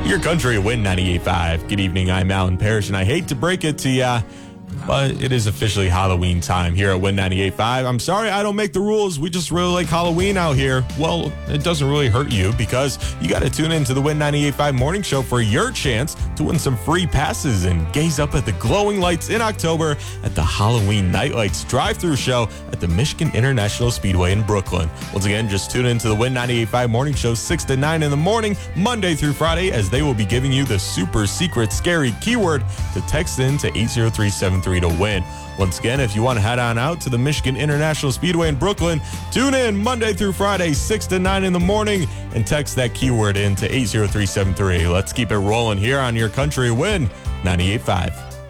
Your country win 98.5. Good evening, I'm Alan Parrish, and I hate to break it to ya, but it is officially Halloween time here at Win 98.5. I'm sorry I don't make the rules. We just really like Halloween out here. Well, it doesn't really hurt you because you got to tune into the Win 98.5 morning show for your chance to win some free passes and gaze up at the glowing lights in October at the Halloween Night Lights drive-through show at the Michigan International Speedway in Brooklyn. Once again, just tune into the Win 98.5 morning show 6 to 9 in the morning, Monday through Friday, as they will be giving you the super secret scary keyword to text in to 80373 to win. Once again, if you want to head on out to the Michigan International Speedway in Brooklyn, tune in Monday through Friday, 6 to 9 in the morning, and text that keyword in to 80373. Let's keep it rolling here on Your Country Win 98.5.